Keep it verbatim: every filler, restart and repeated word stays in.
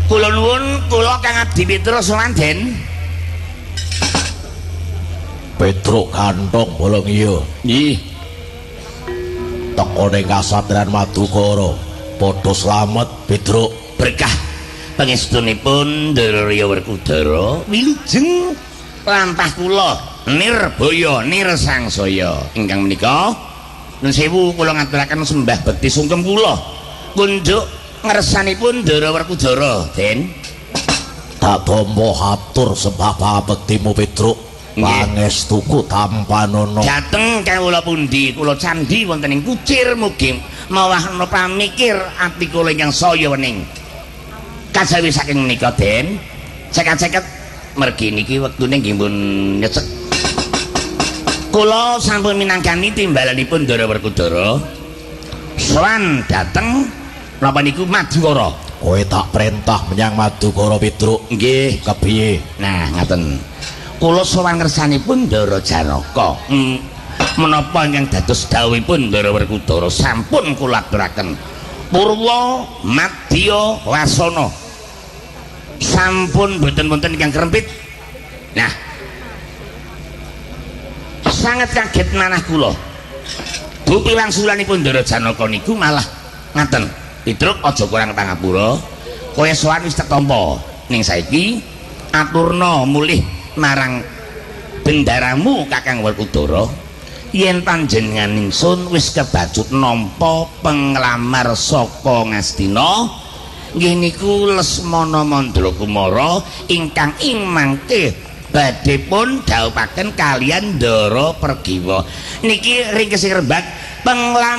Kula nuwun kula Kang Abdi Petruk sowan Den. Petruk kantong bolong iya. Nggih. Teko ning kasatran Madukara padha slamet Petruk. Berkah pangestunipun Ndara Rya Werkudara wilujeng lampah kula nirbaya nirsangsaya ingkang menika nun sewu kula ngaturaken sembah bekti sungkem kula kunjuk ngersanipun Ndara Werkudara Den. Tak tampa hatur sembah pabektimu Petruk. Pangestuku tampanana. Dateng kawula pundi kula candhi wonten ing kucir mugi mawahana pamikir ati kula ingkang saya wening. Kajawi saking menika Den, ceket-ceket mergi niki wektune nggih pun nyecek. Kula sampun minangkani timbalanipun Ndara Werkudara. Sowan dateng napa niku Madukara. Kowe tak perintah menyang Madukara Petruk. Nggih, kepiye? Nah, ngaten. Kula sowan ngersanipun Ndara Janaka. Hmm, menapa ingkang dados dawuhipun Ndara Werkudara sampun kula aturaken. Purwa, Madya, Wasana. Sampun boten wonten ingkang kerempit. Nah, sangat kaget manah kula. Bu piwangsulanipun Ndara Janaka niku malah ngaten. Petruk aja kurang pangapura. Kowe sowan wis tak tampa. Ning saiki aturna mulih marang bendaramu Kakang Werkudara yen panjenengan ingsun wis kebacut nampa penglamar saka Ngastina nggih niku Lesmana Mandra Kumara ingkang ing mangke badhe pun dhawuhaken kaliyan Ndara Pergiwa niki ringkesing rembag penglamar